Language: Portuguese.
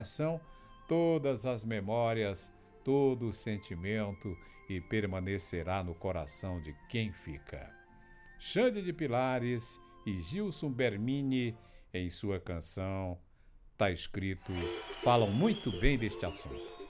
São todas as memórias, todo o sentimento e permanecerá no coração de quem fica. Xande de Pilares e Gilson Bermini, em sua canção, tá escrito, falam muito bem deste assunto.